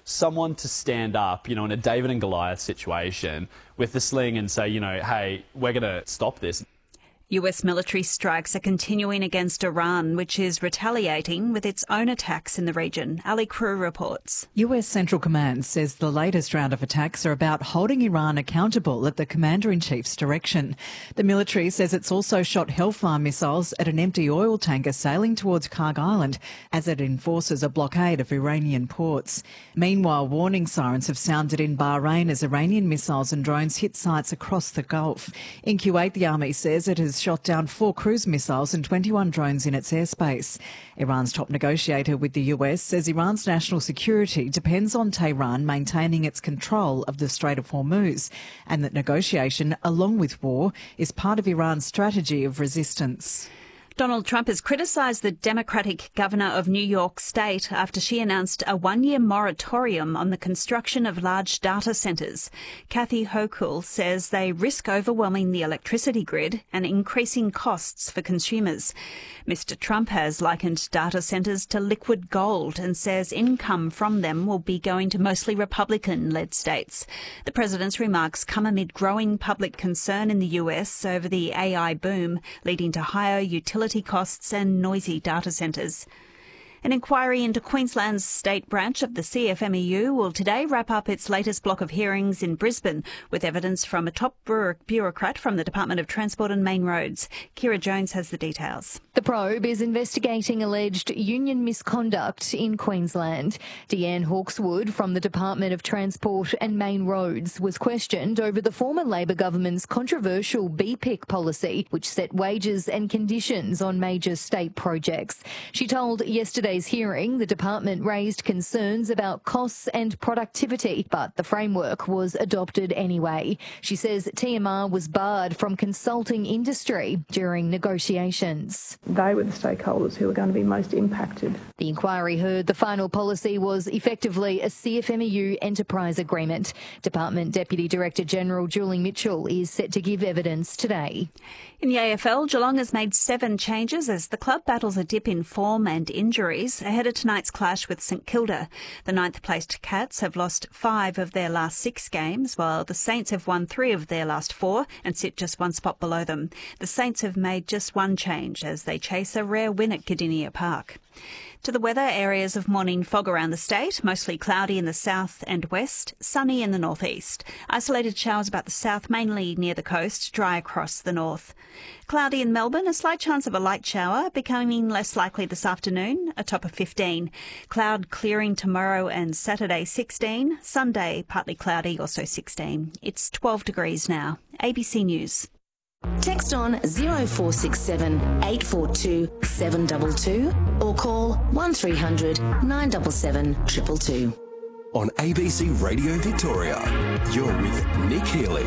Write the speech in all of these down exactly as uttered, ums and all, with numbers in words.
someone to stand up, you know, in a David and Goliath situation with the sling and say, you know, hey, we're going to stop this. U S military strikes are continuing against Iran, which is retaliating with its own attacks in the region. Ali Crew reports. U S Central Command says the latest round of attacks are about holding Iran accountable at the Commander-in-Chief's direction. The military says it's also shot Hellfire missiles at an empty oil tanker sailing towards Karg Island as it enforces a blockade of Iranian ports. Meanwhile, warning sirens have sounded in Bahrain as Iranian missiles and drones hit sites across the Gulf. In Kuwait, the army says it has shot down four cruise missiles and twenty-one drones in its airspace. Iran's top negotiator with the U S says Iran's national security depends on Tehran maintaining its control of the Strait of Hormuz, and that negotiation, along with war, is part of Iran's strategy of resistance. Donald Trump has criticised the Democratic governor of New York State after she announced a one-year moratorium on the construction of large data centres. Kathy Hochul says they risk overwhelming the electricity grid and increasing costs for consumers. Mister Trump has likened data centres to liquid gold and says income from them will be going to mostly Republican-led states. The president's remarks come amid growing public concern in the U S over the A I boom, leading to higher utility costs and noisy data centres. An inquiry into Queensland's state branch of the C F M E U will today wrap up its latest block of hearings in Brisbane, with evidence from a top bureaucrat from the Department of Transport and Main Roads. Kira Jones has the details. The probe is investigating alleged union misconduct in Queensland. Deanne Hawkeswood from the Department of Transport and Main Roads was questioned over the former Labor government's controversial B P I C policy, which set wages and conditions on major state projects. She told yesterday's hearing the department raised concerns about costs and productivity, but the framework was adopted anyway. She says T M R was barred from consulting industry during negotiations. They were the stakeholders who were going to be most impacted. The inquiry heard the final policy was effectively a C F M E U enterprise agreement. Department Deputy Director General Julie Mitchell is set to give evidence today. In the A F L, Geelong has made seven changes as the club battles a dip in form and injuries ahead of tonight's clash with St Kilda. The ninth-placed Cats have lost five of their last six games, while the Saints have won three of their last four and sit just one spot below them. The Saints have made just one change as they chase a rare win at Gardenia Park. To the weather, areas of morning fog around the state, mostly cloudy in the south and west, sunny in the northeast. Isolated showers about the south, mainly near the coast, dry across the north. Cloudy in Melbourne, a slight chance of a light shower, becoming less likely this afternoon, a top of fifteen. Cloud clearing tomorrow and Saturday, sixteen. Sunday, partly cloudy, also sixteen. It's twelve degrees now. A B C News. Text on zero four six seven, eight four two, seven two two or call one three hundred, nine seven seven, two two two. On A B C Radio Victoria, you're with Nick Healy.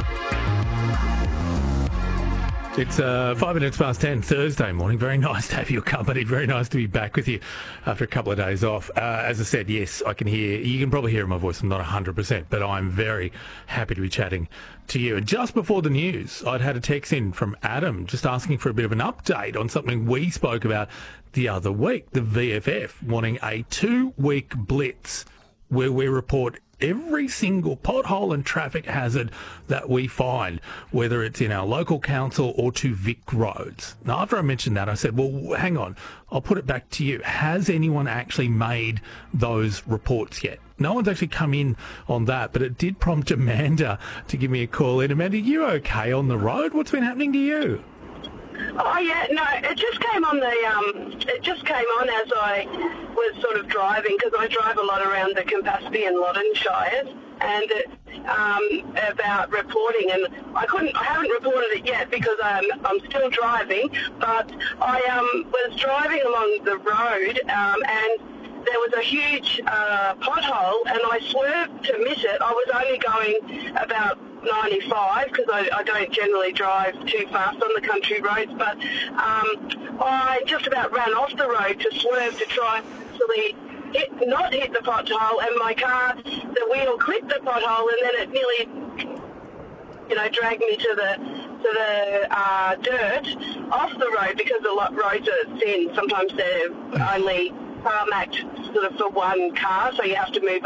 It's uh, five minutes past ten, Thursday morning. Very nice to have your company. Very nice to be back with you after a couple of days off. Uh, as I said, yes, I can hear, you can probably hear in my voice, I'm not one hundred percent, but I'm very happy to be chatting to you. And just before the news, I'd had a text in from Adam just asking for a bit of an update on something we spoke about the other week, the V F F wanting a two-week blitz where we report every single pothole and traffic hazard that we find, whether it's in our local council or to Vic roads. Now, after I mentioned that, I said, well, hang on, I'll put it back to you. Has anyone actually made those reports yet? No one's actually come in on that, but it did prompt Amanda to give me a call in. Amanda, you okay on the road? What's been happening to you? Oh yeah, no, it just came on the, um, it just came on as I was sort of driving, because I drive a lot around the Campaspe and Loddon Shires, and it, um, about reporting, and I couldn't, I haven't reported it yet because I'm, I'm still driving, but I um, was driving along the road, um, and there was a huge uh, pothole, and I swerved to miss it. I was only going about ninety-five because I, I don't generally drive too fast on the country roads, but um, I just about ran off the road to swerve to try and actually hit, not hit the pothole, and my car, the wheel clipped the pothole, and then it nearly, you know, dragged me to the to the uh, dirt off the road, because the roads are thin. Sometimes they're only tarmacked sort of for one car, so you have to move